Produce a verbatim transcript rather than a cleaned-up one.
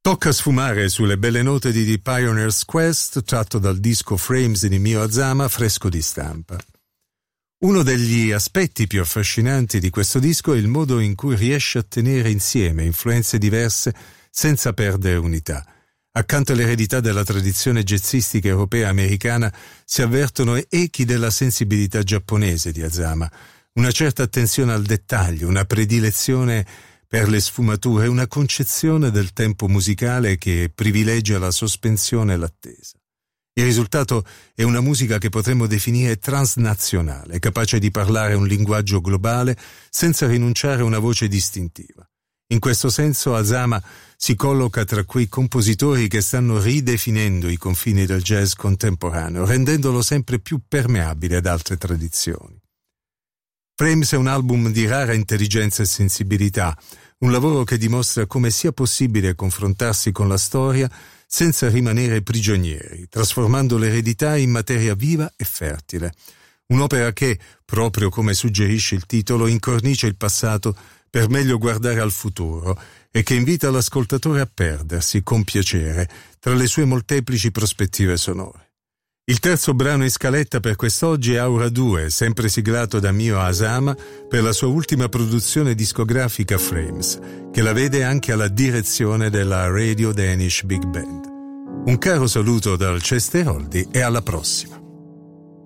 Tocca sfumare sulle belle note di The Pioneer's Quest, tratto dal disco Frames di Mio Azama, fresco di stampa. Uno degli aspetti più affascinanti di questo disco è il modo in cui riesce a tenere insieme influenze diverse senza perdere unità. Accanto all'eredità della tradizione jazzistica europea e americana si avvertono echi della sensibilità giapponese di Azama, una certa attenzione al dettaglio, una predilezione per le sfumature, una concezione del tempo musicale che privilegia la sospensione e l'attesa. Il risultato è una musica che potremmo definire transnazionale, capace di parlare un linguaggio globale senza rinunciare a una voce distintiva. In questo senso Azama si colloca tra quei compositori che stanno ridefinendo i confini del jazz contemporaneo, rendendolo sempre più permeabile ad altre tradizioni. Frames è un album di rara intelligenza e sensibilità, un lavoro che dimostra come sia possibile confrontarsi con la storia senza rimanere prigionieri, trasformando l'eredità in materia viva e fertile. Un'opera che, proprio come suggerisce il titolo, incornicia il passato per meglio guardare al futuro e che invita l'ascoltatore a perdersi con piacere tra le sue molteplici prospettive sonore. Il terzo brano in scaletta per quest'oggi è Aura due, sempre siglato da Mio Azama per la sua ultima produzione discografica Frames, che la vede anche alla direzione della Radio Danish Big Band. Un caro saluto dal Chester Holdy e alla prossima.